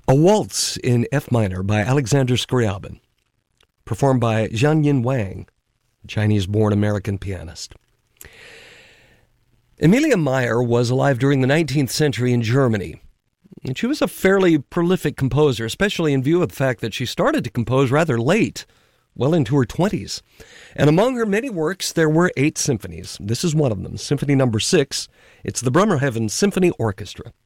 A waltz in F minor by Alexander Scriabin, performed by Jianyin Wang, a Chinese-born American pianist. Emilia Meyer was alive during the 19th century in Germany, and she was a fairly prolific composer, especially in view of the fact that she started to compose rather late, well into her 20s. And among her many works, there were 8 symphonies. This is one of them, Symphony No. 6. It's the Bremerhaven Symphony Orchestra.